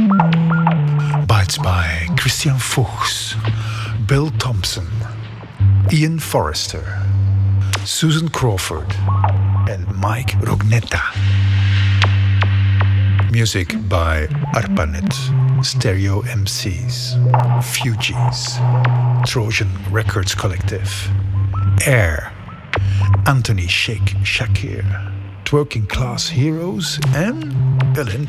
Bites by Christian Fuchs, Bill Thompson, Ian Forrester, Susan Crawford, and Mike Rugnetta. Music by ARPANET, Stereo MCs, Fugees, Trojan Records Collective, Air, Anthony Sheikh Shakir, Twerking Class Heroes, and Berlin